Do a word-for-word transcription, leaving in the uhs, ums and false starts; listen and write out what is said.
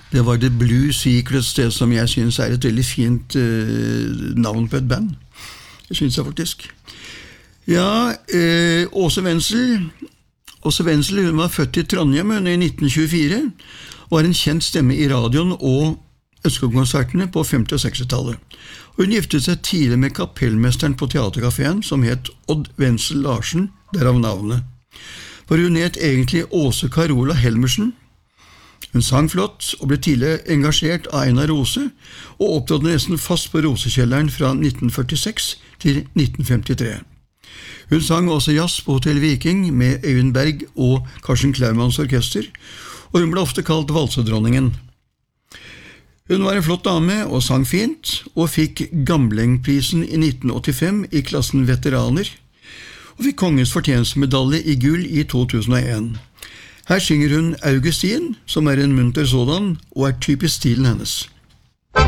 Det var The Blue Secrets, det som jeg synes er et veldig fint uh, navn på et band. Det synes jeg faktisk. Ja, uh, Åse Wenzel. Åse Wenzel, hun var født i Trondheim i nitten tjuefire, og var en kjent stemme i radioen og Østskog-konsertene på femti- og seksti-tallet. Hun giftet seg tidlig med kapellmesteren på teaterkaféen, som het Odd Wenzel Larsen, derav navnet. For hun het egentlig Åse Carola Helmersen. Hun sang flott og ble tidlig engasjert av Einar Rose, og opptrådte nesten fast på Rosekjelleren fra nitten førtiseks til nitten femtitre. Hun sang også jazz på Hotel Viking med Øyvind Berg og Karsten Klaumanns orkester, og hun ble ofte kalt valsedronningen. Hun var en flott dame og sang fint, og fikk Gamlengprisen i nitten åttifem i klassen veteraner, og fikk kongens fortjenstmedalje i gull i to tusen og en. Her synger hun Augustin, som er en munter sådan, og er typisk stilen hennes.